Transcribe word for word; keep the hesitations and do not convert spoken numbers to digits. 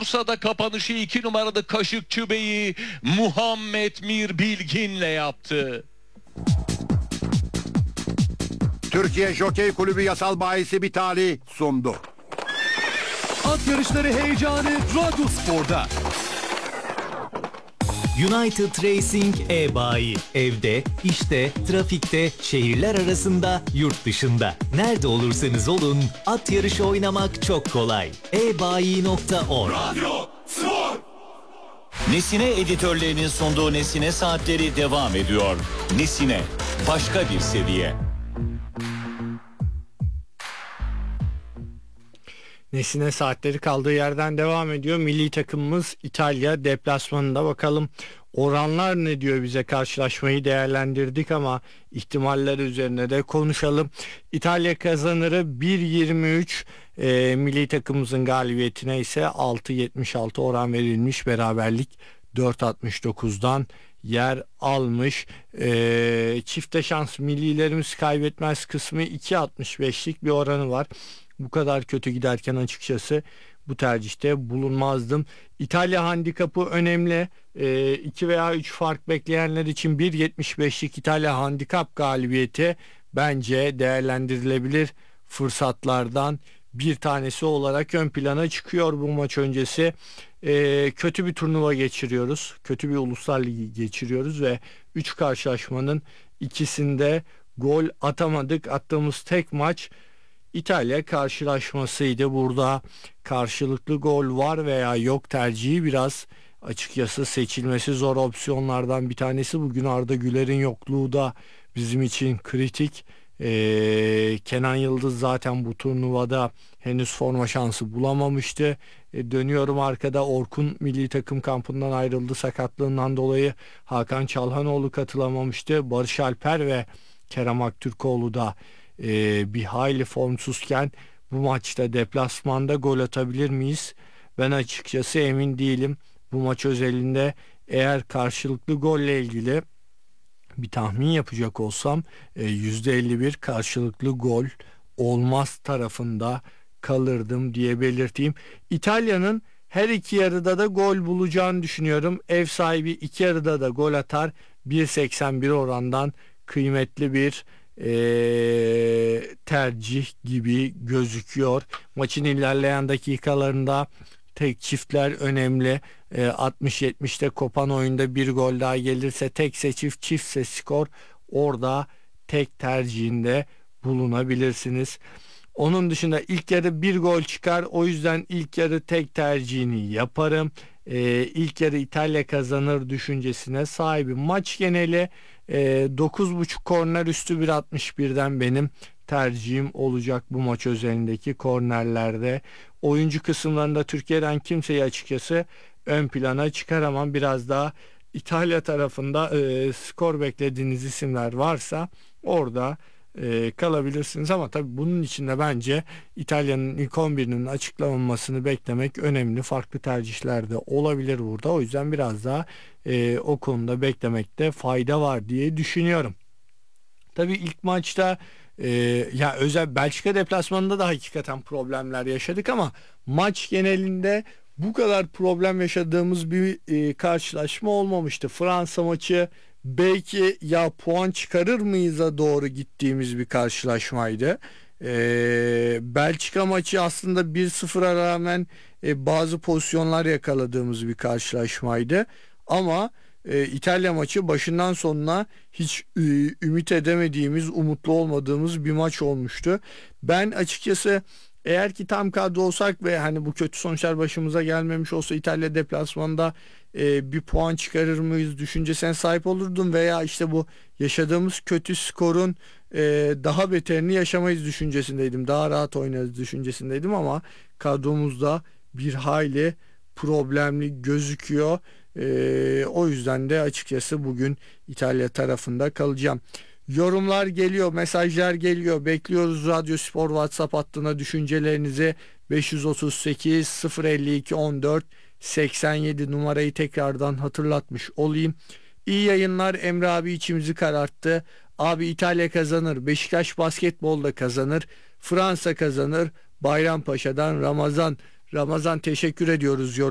Bursa'da kapanışı iki numaralı Kaşıkçı Bey'i Muhammed Mir Bilgin'le yaptı. Türkiye Jokey Kulübü yasal bahisi Bitali sundu. At yarışları heyecanı Radyo Spor'da. United Racing e-bayi. Evde, işte, trafikte, şehirler arasında, yurt dışında. Nerede olursanız olun, at yarışı oynamak çok kolay. e bayi nokta org. Radyo Spor. Nesine editörlerinin sunduğu Nesine Saatleri devam ediyor. Nesine, başka bir seviye. Nesine Saatleri kaldığı yerden devam ediyor. Milli takımımız İtalya deplasmanında, bakalım oranlar ne diyor bize. Karşılaşmayı değerlendirdik ama ihtimaller üzerine de konuşalım. İtalya kazanırı bir yirmi üç, e, milli takımımızın galibiyetine ise altı yetmiş altı oran verilmiş. Beraberlik dört altmış dokuzdan yer almış. E, çifte şans millilerimiz kaybetmez kısmı iki altmış beşlik bir oranı var. Bu kadar kötü giderken açıkçası bu tercihte bulunmazdım. İtalya handikapı önemli. E, iki veya üç fark bekleyenler için bir yetmiş beşlik İtalya handikap galibiyeti bence değerlendirilebilir fırsatlardan bir tanesi olarak ön plana çıkıyor bu maç öncesi. E, kötü bir turnuva geçiriyoruz. Kötü bir uluslar ligi geçiriyoruz ve üç karşılaşmanın ikisinde gol atamadık. Attığımız tek maç İtalya karşılaşmasıydı. Burada karşılıklı gol var veya yok tercihi biraz açıkçası seçilmesi zor opsiyonlardan bir tanesi. Bugün Arda Güler'in yokluğu da bizim için kritik. Ee, Kenan Yıldız zaten bu turnuvada henüz forma şansı bulamamıştı. Ee, dönüyorum arkada, Orkun milli takım kampından ayrıldı sakatlığından dolayı. Hakan Çalhanoğlu katılamamıştı. Barış Alper ve Kerem Aktürkoğlu da Ee, bir hayli formsuzken bu maçta deplasmanda gol atabilir miyiz? Ben açıkçası emin değilim. Bu maç özelinde eğer karşılıklı golle ilgili bir tahmin yapacak olsam e, yüzde elli bir karşılıklı gol olmaz tarafında kalırdım diye belirteyim. İtalya'nın her iki yarıda da gol bulacağını düşünüyorum. Ev sahibi iki yarıda da gol atar. bir seksen bir orandan kıymetli bir Ee, tercih gibi gözüküyor. Maçın ilerleyen dakikalarında tek çiftler önemli. Ee, altmış yetmişte kopan oyunda bir gol daha gelirse tekse çift, çiftse skor, orada tek tercihinde bulunabilirsiniz. Onun dışında ilk yarı bir gol çıkar. O yüzden ilk yarı tek tercihini yaparım. Ee, ilk yarı İtalya kazanır düşüncesine sahibim. Maç geneli e, dokuz buçuk korner üstü bir altmış birden benim tercihim olacak bu maç özelindeki kornerlerde. Oyuncu kısımlarında Türkiye'den kimseyi açıkçası ön plana çıkaramam. Biraz daha İtalya tarafında e, skor beklediğiniz isimler varsa orada e, kalabilirsiniz ama tabii bunun için de bence İtalya'nın ilk on birinin açıklanmasını beklemek önemli. Farklı tercihler de olabilir burada. O yüzden biraz daha e, o konuda beklemekte fayda var diye düşünüyorum. Tabii ilk maçta e, ya özel Belçika deplasmanında da hakikaten problemler yaşadık ama maç genelinde bu kadar problem yaşadığımız bir e, karşılaşma olmamıştı. Fransa maçı belki ya puan çıkarır mıyız'a doğru gittiğimiz bir karşılaşmaydı. Ee, Belçika maçı aslında bir sıfıra rağmen e, bazı pozisyonlar yakaladığımız bir karşılaşmaydı. Ama e, İtalya maçı başından sonuna hiç e, ümit edemediğimiz, umutlu olmadığımız bir maç olmuştu. Ben açıkçası eğer ki tam kadro olsak ve hani bu kötü sonuçlar başımıza gelmemiş olsa İtalya deplasmanında e, bir puan çıkarır mıyız düşüncesine sahip olurdum veya işte bu yaşadığımız kötü skorun e, daha beterini yaşamayız düşüncesindeydim. Daha rahat oynarız düşüncesindeydim ama kadromuzda bir hayli problemli gözüküyor. E, o yüzden de açıkçası bugün İtalya tarafında kalacağım. Yorumlar geliyor, mesajlar geliyor. Bekliyoruz Radyo Spor WhatsApp hattına düşüncelerinizi. beş yüz otuz sekiz sıfır elli iki on dört seksen yedi numarayı tekrardan hatırlatmış olayım. İyi yayınlar. Emre abi içimizi kararttı. Abi İtalya kazanır, Beşiktaş basketbolda kazanır, Fransa kazanır. Bayrampaşa'dan Ramazan. Ramazan teşekkür ediyoruz